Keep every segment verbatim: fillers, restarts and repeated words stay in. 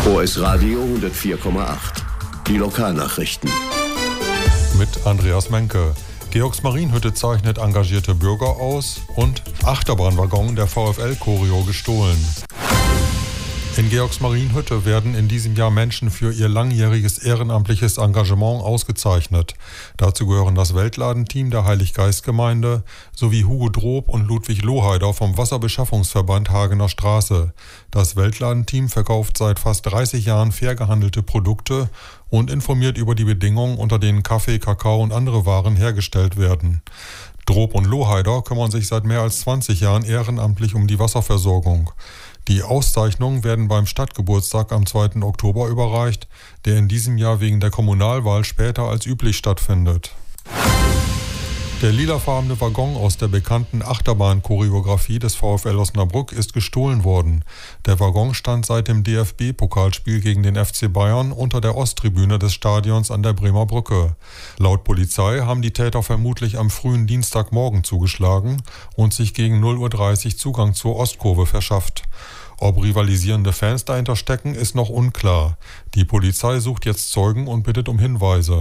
O S Radio hundertvier Komma acht. Die Lokalnachrichten. Mit Andreas Menke. Georgsmarienhütte zeichnet engagierte Bürger aus und Achterbahnwaggon der VfL-Choreo gestohlen. In Georgsmarienhütte werden in diesem Jahr Menschen für ihr langjähriges ehrenamtliches Engagement ausgezeichnet. Dazu gehören das Weltladenteam der Heiliggeistgemeinde sowie Hugo Drob und Ludwig Loheider vom Wasserbeschaffungsverband Hagener Straße. Das Weltladenteam verkauft seit fast dreißig Jahren fair gehandelte Produkte und informiert über die Bedingungen, unter denen Kaffee, Kakao und andere Waren hergestellt werden. Drob und Loheider kümmern sich seit mehr als zwanzig Jahren ehrenamtlich um die Wasserversorgung. Die Auszeichnungen werden beim Stadtgeburtstag am zweiten Oktober überreicht, der in diesem Jahr wegen der Kommunalwahl später als üblich stattfindet. Der lilafarbene Waggon aus der bekannten Achterbahn-Choreografie des VfL Osnabrück ist gestohlen worden. Der Waggon stand seit dem D F B-Pokalspiel gegen den F C Bayern unter der Osttribüne des Stadions an der Bremer Brücke. Laut Polizei haben die Täter vermutlich am frühen Dienstagmorgen zugeschlagen und sich gegen null Uhr dreißig Zugang zur Ostkurve verschafft. Ob rivalisierende Fans dahinter stecken, ist noch unklar. Die Polizei sucht jetzt Zeugen und bittet um Hinweise.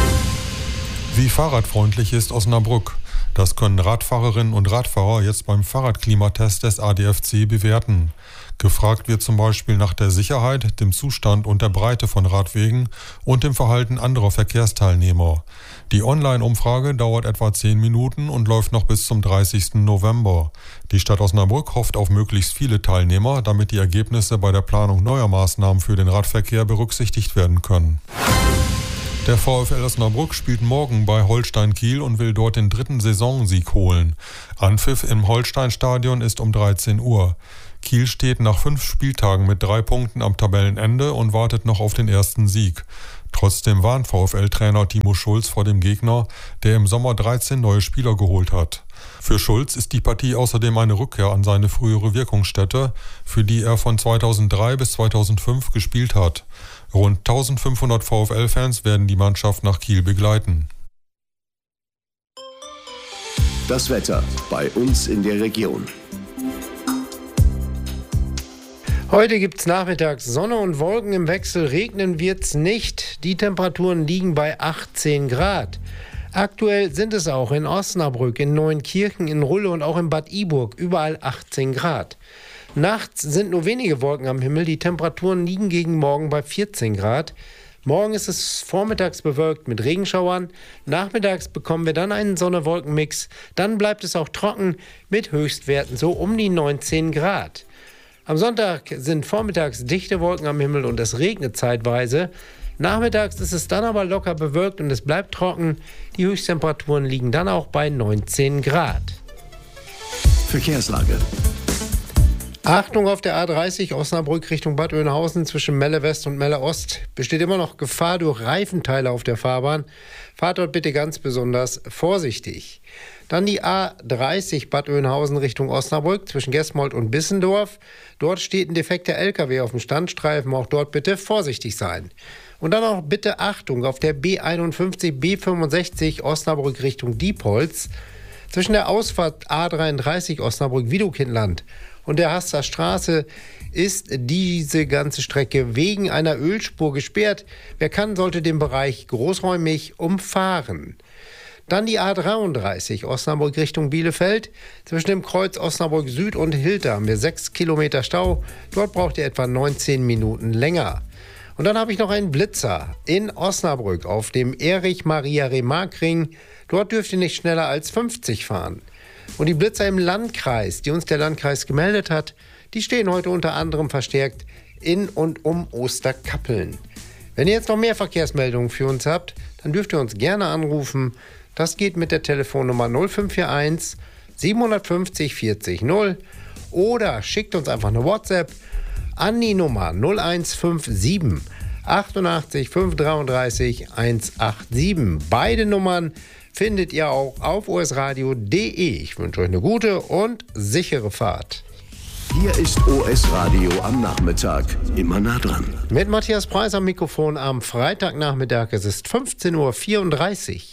Wie fahrradfreundlich ist Osnabrück? Das können Radfahrerinnen und Radfahrer jetzt beim Fahrradklimatest des A D F C bewerten. Gefragt wird zum Beispiel nach der Sicherheit, dem Zustand und der Breite von Radwegen und dem Verhalten anderer Verkehrsteilnehmer. Die Online-Umfrage dauert etwa zehn Minuten und läuft noch bis zum dreißigsten November. Die Stadt Osnabrück hofft auf möglichst viele Teilnehmer, damit die Ergebnisse bei der Planung neuer Maßnahmen für den Radverkehr berücksichtigt werden können. Der VfL Osnabrück spielt morgen bei Holstein Kiel und will dort den dritten Saisonsieg holen. Anpfiff im Holstein-Stadion ist um dreizehn Uhr. Kiel steht nach fünf Spieltagen mit drei Punkten am Tabellenende und wartet noch auf den ersten Sieg. Trotzdem warnt VfL-Trainer Timo Schulz vor dem Gegner, der im Sommer dreizehn neue Spieler geholt hat. Für Schulz ist die Partie außerdem eine Rückkehr an seine frühere Wirkungsstätte, für die er von zweitausenddrei bis zweitausendfünf gespielt hat. Rund eintausendfünfhundert VfL-Fans werden die Mannschaft nach Kiel begleiten. Das Wetter bei uns in der Region. Heute gibt es nachmittags Sonne und Wolken im Wechsel, regnen wird's nicht. Die Temperaturen liegen bei achtzehn Grad. Aktuell sind es auch in Osnabrück, in Neunkirchen, in Rulle und auch in Bad Iburg überall achtzehn Grad. Nachts sind nur wenige Wolken am Himmel, die Temperaturen liegen gegen morgen bei vierzehn Grad. Morgen ist es vormittags bewölkt mit Regenschauern, nachmittags bekommen wir dann einen Sonne-Wolken-Mix, dann bleibt es auch trocken mit Höchstwerten so um die neunzehn Grad. Am Sonntag sind vormittags dichte Wolken am Himmel und es regnet zeitweise. Nachmittags ist es dann aber locker bewölkt und es bleibt trocken. Die Höchsttemperaturen liegen dann auch bei neunzehn Grad. Verkehrslage. Achtung auf der A dreißig Osnabrück Richtung Bad Oeynhausen zwischen Melle West und Melle Ost. Besteht immer noch Gefahr durch Reifenteile auf der Fahrbahn. Fahrt dort bitte ganz besonders vorsichtig. Dann die A dreißig Bad Oeynhausen Richtung Osnabrück zwischen Gesmold und Bissendorf. Dort steht ein defekter L K W auf dem Standstreifen. Auch dort bitte vorsichtig sein. Und dann auch bitte Achtung auf der B einundfünfzig B fünfundsechzig Osnabrück Richtung Diepholz zwischen der Ausfahrt A dreiunddreißig Osnabrück-Wiedokindland und der Hasser Straße ist diese ganze Strecke wegen einer Ölspur gesperrt. Wer kann, sollte den Bereich großräumig umfahren. Dann die A dreiunddreißig Osnabrück Richtung Bielefeld. Zwischen dem Kreuz Osnabrück Süd und Hilter haben wir sechs Kilometer Stau. Dort braucht ihr etwa neunzehn Minuten länger. Und dann habe ich noch einen Blitzer in Osnabrück auf dem Erich-Maria-Remarque-Ring. Dort dürft ihr nicht schneller als fünfzig fahren. Und die Blitzer im Landkreis, die uns der Landkreis gemeldet hat, die stehen heute unter anderem verstärkt in und um Osterkappeln. Wenn ihr jetzt noch mehr Verkehrsmeldungen für uns habt, dann dürft ihr uns gerne anrufen. Das geht mit der Telefonnummer null fünf vier eins siebenhundertfünfzig vierzig null oder schickt uns einfach eine WhatsApp an die Nummer null eins fünf sieben achtundachtzig fünfhundertdreiunddreißig hundertsiebenundachtzig. Beide Nummern findet ihr auch auf o s radio punkt d e. Ich wünsche euch eine gute und sichere Fahrt. Hier ist O S Radio am Nachmittag. Immer nah dran. Mit Matthias Preis am Mikrofon am Freitagnachmittag. Es ist fünfzehn Uhr vierunddreißig.